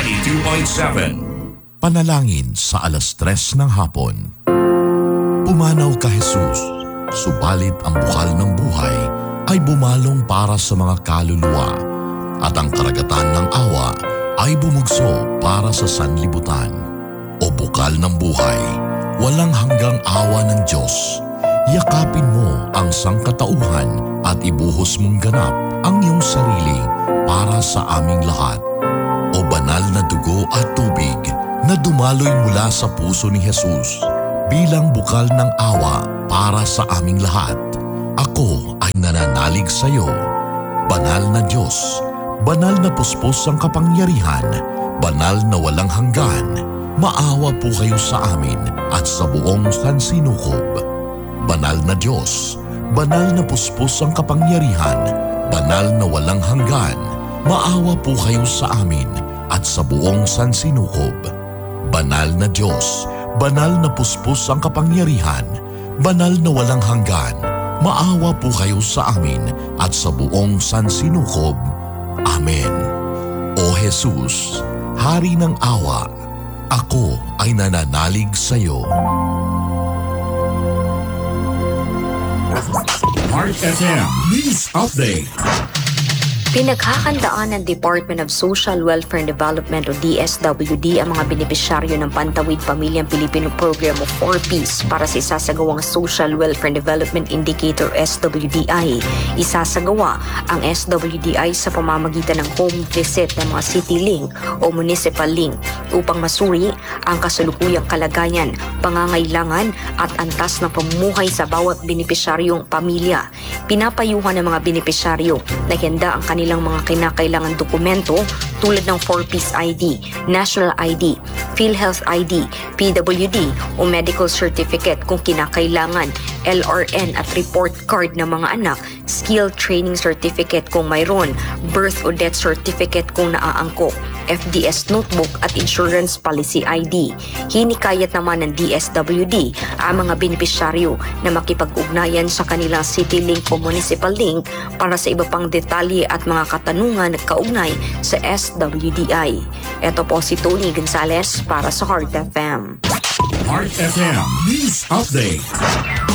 92.7. Panalangin sa 3:00 ng hapon. Pumanaw ka Jesus, subalit ang bukal ng buhay ay bumalong para sa mga kaluluwa at ang karagatan ng awa ay bumugso para sa sanlibutan. O bukal ng buhay, walang hanggang awa ng Diyos, yakapin mo ang sangkatauhan at ibuhos mong ganap ang iyong sarili para sa aming lahat. O banal na dugo at tubig na dumaloy mula sa puso ni Jesus bilang bukal ng awa para sa aming lahat. Ako ay nananalig sa iyo. Banal na Diyos, banal na puspos ang kapangyarihan, banal na walang hanggan, maawa po kayo sa amin at sa buong sansinukob. Banal na Diyos, banal na puspos ang kapangyarihan, banal na walang hanggan, maawa po kayo sa amin at sa buong sansinukob. Banal na Diyos, banal na puspos ang kapangyarihan, banal na walang hanggan, maawa po kayo sa amin at sa buong sansinukob. Amen. O Jesus, Hari ng awa, ako ay nananalig sa iyo. Heart FM News Update. Pinaghahandaan ng Department of Social Welfare and Development o DSWD ang mga benepisyaryo ng Pantawid Pamilyang Pilipino Program o 4Ps para sa isasagawang Social Welfare and Development Indicator SWDI. Isasagawa ang SWDI sa pamamagitan ng home visit ng mga city link o municipal link upang masuri ang kasalukuyang kalagayan, pangangailangan at antas ng pamumuhay sa bawat benepisyaryong pamilya. Pinapayuhan ng mga benepisyaryo na handa ang kanilang mga kinakailangan dokumento tulad ng 4Ps ID, National ID, PhilHealth ID, PWD o Medical Certificate kung kinakailangan, LRN at report card ng mga anak, Skill Training Certificate kung mayroon, Birth o Death Certificate kung naaangkop, FDS Notebook at Insurance Policy ID. Hinikayat naman ng DSWD ang mga benepisyaryo na makipag-ugnayan sa kanilang City Link o Municipal Link para sa iba pang detalye at mga katanungan na kaugnay sa SWDI. Ito po si Tony Gonzalez para sa Heart FM. Heart FM News Update.